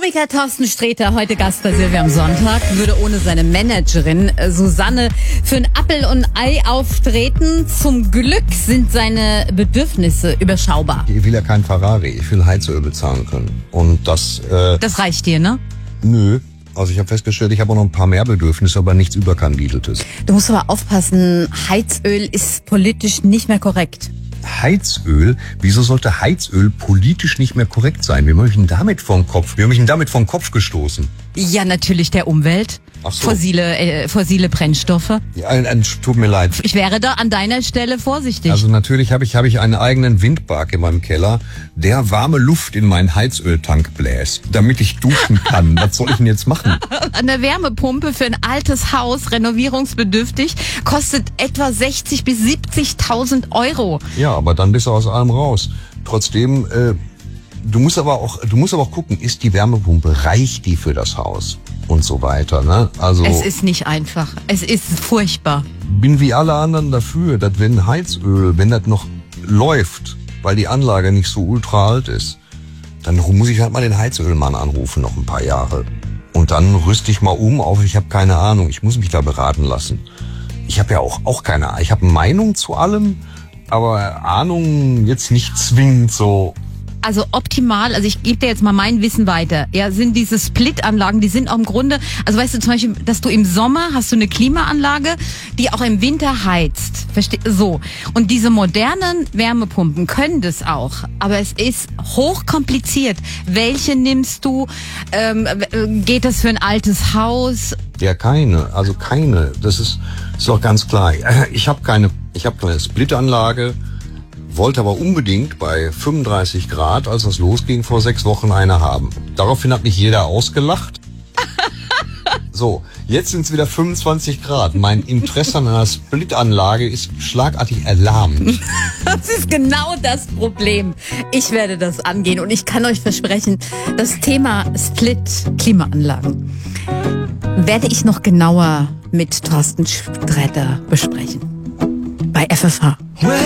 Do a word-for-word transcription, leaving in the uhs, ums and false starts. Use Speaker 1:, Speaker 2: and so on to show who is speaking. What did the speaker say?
Speaker 1: Komiker Thorsten Sträter, heute Gast bei Silvia am Sonntag, würde ohne seine Managerin äh, Susanne für ein Appel und Ei auftreten. Zum Glück sind seine Bedürfnisse überschaubar.
Speaker 2: Ich will ja kein Ferrari, ich will Heizöl bezahlen können. Und das... Äh,
Speaker 1: Das reicht dir, ne?
Speaker 2: Nö. Also ich habe festgestellt, ich habe auch noch ein paar mehr Bedürfnisse, aber nichts Überkandideltes.
Speaker 1: Du musst aber aufpassen, Heizöl ist politisch nicht mehr korrekt.
Speaker 2: Heizöl? Wieso sollte Heizöl politisch nicht mehr korrekt sein? Wir haben mich damit vom Kopf, wir haben mich damit vom Kopf gestoßen.
Speaker 1: Ja, natürlich der Umwelt.
Speaker 2: Ach so.
Speaker 1: Fossile, äh, fossile Brennstoffe.
Speaker 2: Ja, ein, ein, tut mir leid.
Speaker 1: Ich wäre da an deiner Stelle vorsichtig.
Speaker 2: Also natürlich habe ich, habe ich einen eigenen Windpark in meinem Keller, der warme Luft in meinen Heizöltank bläst, damit ich duschen kann. Was soll ich denn jetzt machen?
Speaker 1: Eine Wärmepumpe für ein altes Haus, renovierungsbedürftig, kostet etwa sechzig bis siebzigtausend Euro.
Speaker 2: Ja, aber dann bist du aus allem raus. Trotzdem, äh, du musst aber auch, du musst aber auch gucken, ist die Wärmepumpe, reicht die für das Haus? Und so weiter, ne? Also.
Speaker 1: Es ist nicht einfach. Es ist furchtbar.
Speaker 2: Bin wie alle anderen dafür, dass wenn Heizöl, wenn das noch läuft, weil die Anlage nicht so ultra alt ist, dann muss ich halt mal den Heizölmann anrufen noch ein paar Jahre. Und dann rüste ich mal um auf, ich habe keine Ahnung, ich muss mich da beraten lassen. Ich habe ja auch, auch keine Ahnung, ich habe Meinung zu allem, aber Ahnung jetzt nicht zwingend so.
Speaker 1: Also optimal, also ich gebe dir jetzt mal mein Wissen weiter. Ja, sind diese Split-Anlagen, die sind auch im Grunde, also weißt du zum Beispiel, dass du im Sommer hast du eine Klimaanlage, die auch im Winter heizt. Versteh, so. Und diese modernen Wärmepumpen können das auch, aber es ist hochkompliziert. Welche nimmst du? Ähm, geht das für ein altes Haus?
Speaker 2: Ja, keine, also keine. Das ist, ist doch ganz klar. Ich habe keine, ich habe keine Splitanlage. Wollte aber unbedingt bei fünfunddreißig Grad, als das losging, vor sechs Wochen eine haben. Daraufhin hat mich jeder ausgelacht. So, jetzt sind es wieder fünfundzwanzig Grad. Mein Interesse an einer Splitanlage ist schlagartig erlahmt.
Speaker 1: Das ist genau das Problem. Ich werde das angehen und ich kann euch versprechen, das Thema Split-Klimaanlagen werde ich noch genauer mit Thorsten Sträter besprechen. Bei F F H.